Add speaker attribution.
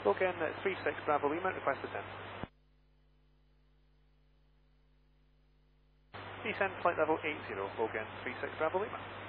Speaker 1: Logan 36 Bravo Lima, request descent. Descend flight level 80, Logan 36 Bravo Lima.